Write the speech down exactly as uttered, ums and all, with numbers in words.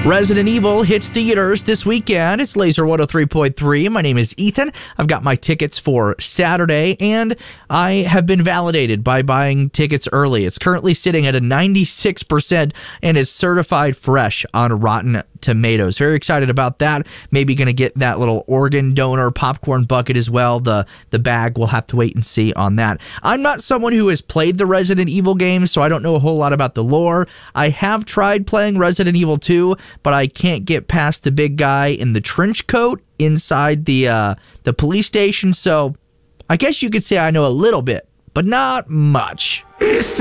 Resident Evil hits theaters this weekend. It's Laser one oh three point three. My name is Ethan. I've got my tickets for Saturday, and I have been validated by buying tickets early. It's currently sitting at a ninety-six percent and is certified fresh on Rotten Tomatoes. Very excited about that. Maybe going to get that little organ donor popcorn bucket as well. The, the bag, we'll have to wait and see on that. I'm not someone who has played the Resident Evil games, so I don't know a whole lot about the lore. I have tried playing Resident Evil two, but I can't get past the big guy in the trench coat inside the uh, the police station. So I guess you could say I know a little bit, but not much. It's